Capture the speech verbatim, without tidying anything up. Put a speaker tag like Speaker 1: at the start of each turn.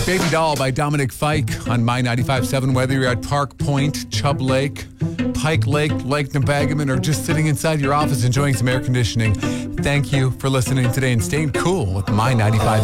Speaker 1: Baby Doll by Dominic Fike on My ninety-five point seven. Whether you're at Park Point, Chubb Lake, Pike Lake, Lake Nebagaman, or just sitting inside your office enjoying some air conditioning, thank you for listening today and staying cool with My ninety-five point seven.